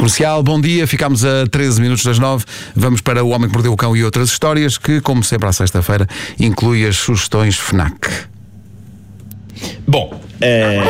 Comercial, bom dia, ficámos a 13 minutos das 9. Vamos para O Homem que Mordeu o Cão e outras histórias, que, como sempre à sexta-feira, inclui as sugestões FNAC. Bom,